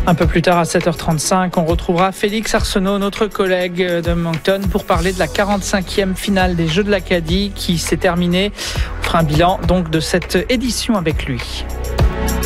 Un peu plus tard à 7h35, on retrouvera Félix Arsenault, notre collègue de Moncton, pour parler de la 45e finale des Jeux de l'Acadie qui s'est terminée. On fera un bilan donc de cette édition avec lui.